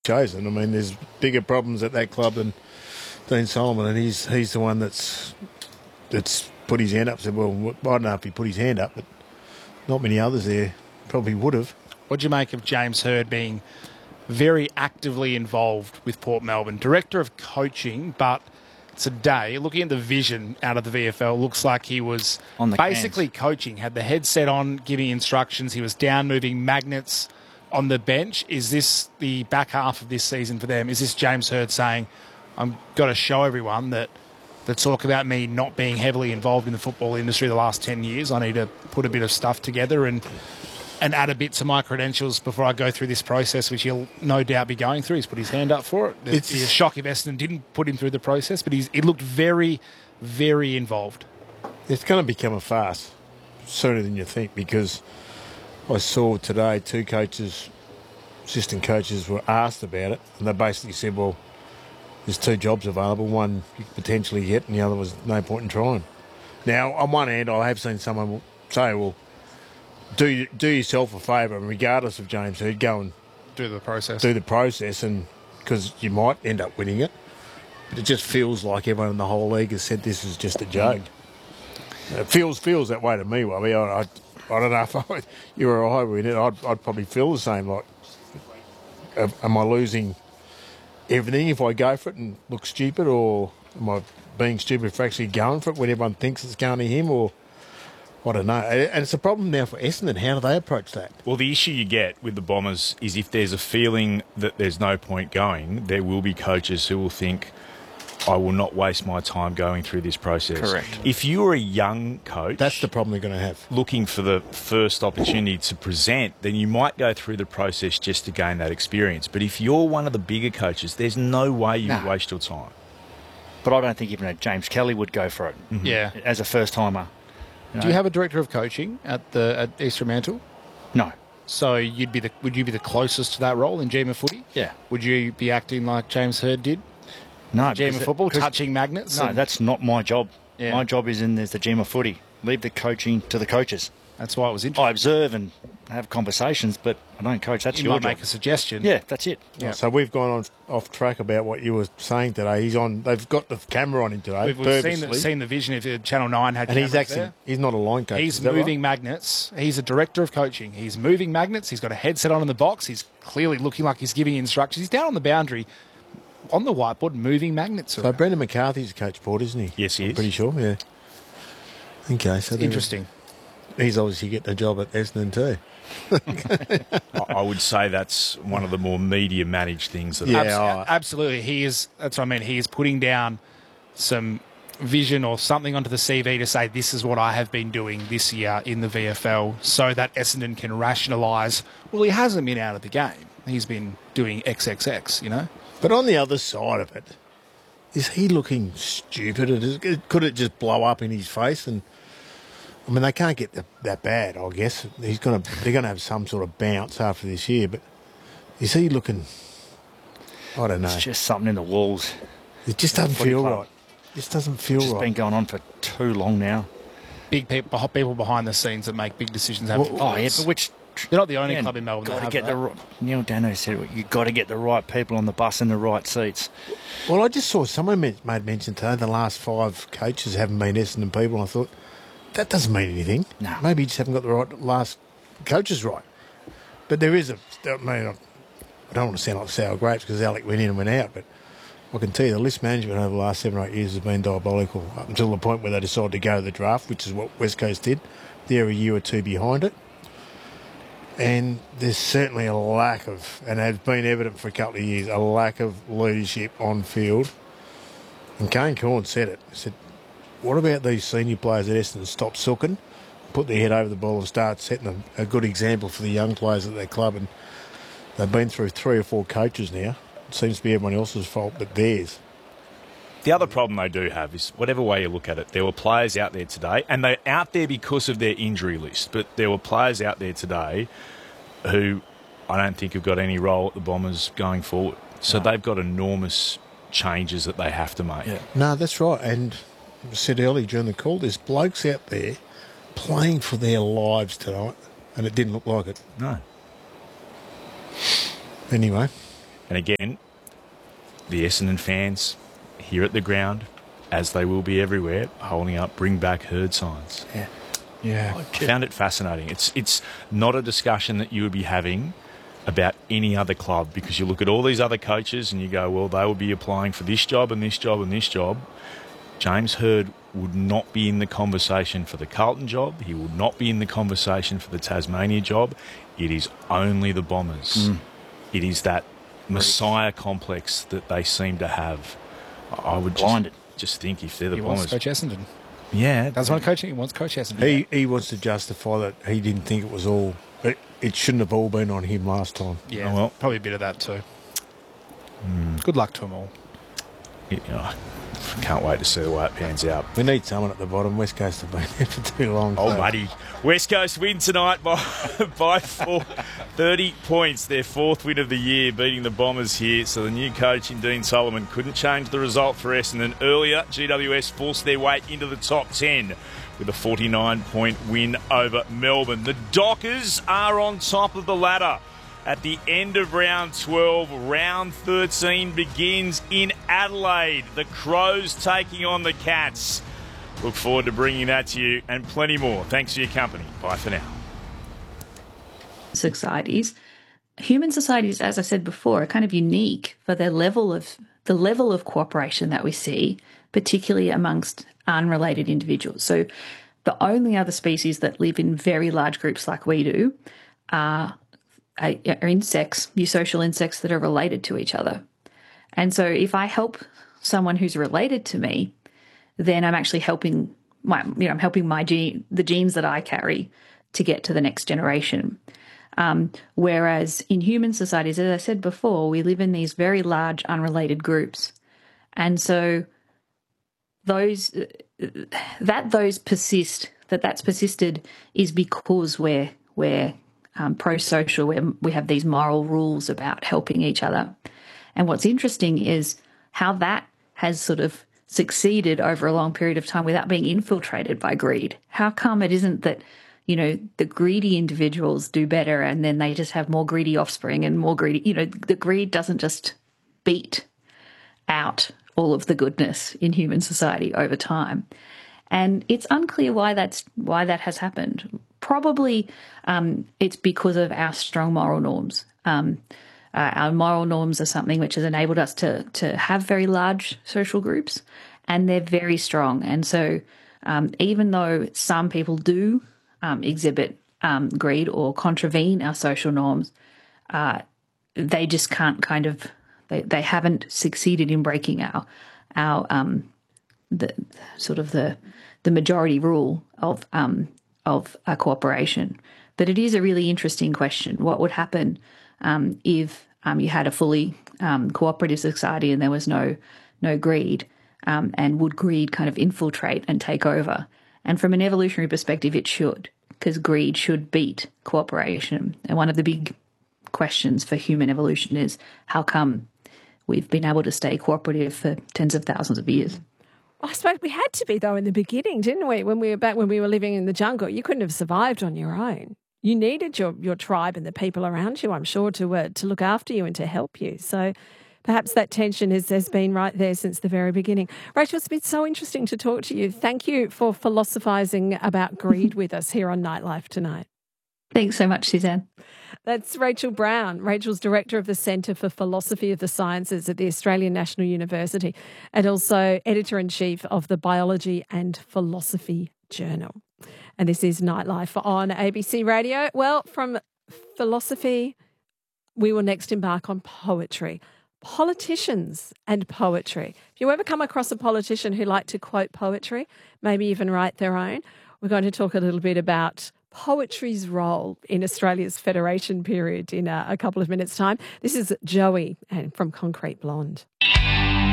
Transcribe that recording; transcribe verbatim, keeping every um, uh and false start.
chosen. I mean, there's bigger problems at that club than Dean Solomon, and he's he's the one that's that's put his hand up. Said, well, I don't know if he put his hand up, but not many others there probably would have. What do you make of James Hird being very actively involved with Port Melbourne, director of coaching, but today, looking at the vision out of the V F L, looks like he was on the basically cans. coaching, had the headset on, giving instructions. He was down moving magnets on the bench. Is this the back half of this season for them? Is this James Hird saying, I've got to show everyone that the talk about me not being heavily involved in the football industry the last ten years, I need to put a bit of stuff together and and add a bit to my credentials before I go through this process, which he'll no doubt be going through. He's put his hand up for it. It's a shock if Essendon didn't put him through the process, but he's, he looked very, very involved. It's going to become a farce sooner than you think, because I saw today two coaches, assistant coaches, were asked about it, and they basically said, well, there's two jobs available, one you could potentially get, and the other was no point in trying. Now, on one hand, I have seen someone say, well, do do yourself a favour, and regardless of James Hird, go and do the process. Do the process, and because you might end up winning it. But it just feels like everyone in the whole league has said this is just a joke. It feels feels that way to me, Wubby. I, I, I don't know if I, you or I were in it, I'd, I'd probably feel the same. Like, am I losing everything if I go for it and look stupid, or am I being stupid for actually going for it when everyone thinks it's going to him, or I don't know. And it's a problem now for Essendon. How do they approach that? Well, the issue you get with the Bombers is if there's a feeling that there's no point going, there will be coaches who will think, I will not waste my time going through this process. Correct. If you're a young coach... That's the problem they're going to have. ...looking for the first opportunity to present, then you might go through the process just to gain that experience. But if you're one of the bigger coaches, there's no way you No. would waste your time. But I don't think even a James Kelly would go for it. Mm-hmm. Yeah. As a first-timer. You know? Do you have a director of coaching at the at East Fremantle? No. So you'd be the would you be the closest to that role in G M A footy? Yeah. Would you be acting like James Hird did? No. G M A because- football, because- touching magnets? No, and- that's not my job. Yeah. My job is in there's the G M A footy. Leave the coaching to the coaches. That's why it was interesting. I observe and have conversations, but I don't coach. That's you your might job. make a suggestion. Yeah, that's it. Yeah. So we've gone on off track about what you were saying today. He's on. They've got the camera on him today. We've, we've purposely. seen, the, seen the vision if uh, Channel nine had and he's cameras actually there. he's not a line coach. He's is that moving right? magnets. He's a director of coaching. He's moving magnets. He's got a headset on in the box. He's clearly looking like he's giving instructions. He's down on the boundary on the whiteboard moving magnets So around. Brendan McCarthy's a coach, Port, isn't he? Yes, he I'm is. pretty sure. Yeah. Okay, so there- Interesting. He's obviously getting a job at Essendon too. I I would say that's one of the more media-managed things. That Yeah. Abs- oh. absolutely. He is. That's what I mean. He is putting down some vision or something onto the C V to say this is what I have been doing this year in the V F L, so that Essendon can rationalise. Well, he hasn't been out of the game. He's been doing X X X. You know. But on the other side of it, is he looking stupid? Or does- Could it just blow up in his face? And I mean, they can't get the, that bad. I guess he's gonna. They're gonna have some sort of bounce after this year. But is he looking? I don't know. It's just something in the walls. It just doesn't Footy feel club. right. It just doesn't feel It's right. been going on for too long now. Big people, people behind the scenes that make big decisions. Have Oh, yeah, but which... They're not the only Man, club in Melbourne that Got to have get that. the right, Neil Dano said it. You got to get the right people on the bus in the right seats. Well, I just saw someone men- made mention today the last five coaches haven't been Essendon people, and I thought, that doesn't mean anything. No. Maybe you just haven't got the right last coaches right. But there is a... I mean, I don't want to sound like sour grapes because Alec went in and went out, but I can tell you the list management over the last seven or eight years has been diabolical up until the point where they decided to go to the draft, which is what West Coast did. They're a year or two behind it. And there's certainly a lack of, and has been evident for a couple of years, a lack of leadership on field. And Kane Corn said it. He said, what about these senior players at Essendon stop sooking, put their head over the ball and start setting a, a good example for the young players at their club? And they've been through three or four coaches now. It seems to be everyone else's fault but theirs. The other problem they do have is, whatever way you look at it, there were players out there today, and they're out there because of their injury list, but there were players out there today who I don't think have got any role at the Bombers going forward. So No. they've got enormous changes that they have to make. Yeah. No, that's right. And I said earlier during the call, there's blokes out there playing for their lives tonight, and it didn't look like it. No. Anyway, And again, the Essendon fans here at the ground, as they will be everywhere, holding up bring back Herd signs. Yeah. Yeah. I found it fascinating. It's it's not a discussion that you would be having about any other club, because you look at all these other coaches and you go, well, they would be applying for this job and this job and this job. James Hird would not be in the conversation for the Carlton job. He would not be in the conversation for the Tasmania job. It is only the Bombers. Mm. It is that Messiah complex that they seem to have. I would just, just think if they're the he Bombers. Wants Coach Essendon. Yeah. That's what coaching. He wants Coach Essendon. He, he wants to justify that he didn't think it was all... It, it shouldn't have all been on him last time. Yeah, oh, well. Probably a bit of that too. Mm. Good luck to them all. You know, can't wait to see the way it pans out. We need someone at the bottom. West Coast have been there for too long. Oh, so. buddy. West Coast win tonight by by four, thirty points. Their fourth win of the year, beating the Bombers here. So the new coach in Dean Solomon couldn't change the result for Essendon. Earlier, G W S forced their way into the top ten with a forty-nine point win over Melbourne. The Dockers are on top of the ladder. At the end of round twelve, round thirteen begins in Adelaide. The Crows taking on the Cats. Look forward to bringing that to you and plenty more. Thanks for your company. Bye for now. Societies, human societies, as I said before, are kind of unique for their level of the level of cooperation that we see, particularly amongst unrelated individuals. So the only other species that live in very large groups like we do are are insects, eusocial insects that are related to each other. And so if I help someone who's related to me, then I'm actually helping my, you know, I'm helping my gene, the genes that I carry to get to the next generation. Um, whereas in human societies, as I said before, we live in these very large unrelated groups. And so those, that those persist, that that's persisted is because we're, we're, Um, pro-social, where we have these moral rules about helping each other. And what's interesting is how that has sort of succeeded over a long period of time without being infiltrated by greed. How come it isn't that, you know, the greedy individuals do better and then they just have more greedy offspring and more greedy, you know, the greed doesn't just beat out all of the goodness in human society over time. And it's unclear why that's why that has happened. Probably um, it's because of our strong moral norms. Um, uh, our moral norms are something which has enabled us to to have very large social groups, and they're very strong. And so um, even though some people do um, exhibit um, greed or contravene our social norms, uh, they just can't kind of, they, they haven't succeeded in breaking our, our um, the sort of the, the majority rule of um, of a cooperation. But it is a really interesting question. What would happen um, if um, you had a fully um, cooperative society and there was no no greed? Um, and would greed kind of infiltrate and take over? And from an evolutionary perspective, it should, because greed should beat cooperation. And one of the big questions for human evolution is how come we've been able to stay cooperative for tens of thousands of years? I suppose we had to be, though, in the beginning, didn't we? When we were back when we were living in the jungle, you couldn't have survived on your own. You needed your, your tribe and the people around you, I'm sure, to uh, to look after you and to help you. So perhaps that tension has, has been right there since the very beginning. Rachel, it's been so interesting to talk to you. Thank you for philosophising about greed with us here on Nightlife tonight. Thanks so much, Suzanne. That's Rachel Brown. Rachel's Director of the Centre for Philosophy of the Sciences at the Australian National University and also Editor-in-Chief of the Biology and Philosophy Journal. And this is Nightlife on A B C Radio. Well, from philosophy, we will next embark on poetry. Politicians and poetry. If you ever come across a politician who like to quote poetry, maybe even write their own, we're going to talk a little bit about poetry's role in Australia's Federation period in a, a couple of minutes' time. This is Joey and from Concrete Blonde.